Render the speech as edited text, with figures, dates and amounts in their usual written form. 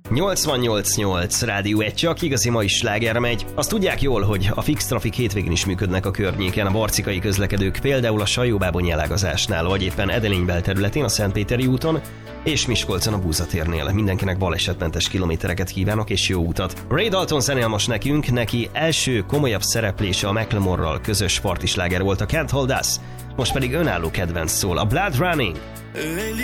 88.8 Rádió 1, csak igazi mai sláger megy. Azt tudják jól, hogy a fix trafik hétvégén is működnek a környéken a barcikai közlekedők, például a Sajóbábony elágazásnál, vagy éppen Edelény belterületén a Szentpéteri úton, és Miskolcon a Búzatérnél. Mindenkinek balesetmentes kilométereket kívánok, és jó utat. Ray Dalton zenél most nekünk, neki első komolyabb szereplése a Macklemore-ral közös partisláger volt a Can't Hold Us, most pedig önálló kedvenc szól, a Blood Running. Lately